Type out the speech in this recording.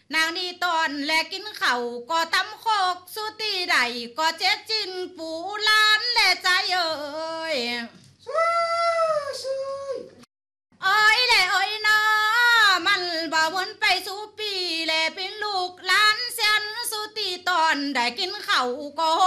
นางนี่ตอนแลกินเข่าก็ตำโคกสุตีใดก็เจ๊จินปูล้านแลใจเอ้ยเอ้ยแลเอ้ยนะมันบ่วนไปสู่ปีแลเป็นลูกล้านเสียนสุตีตอนได้กินเข่าก็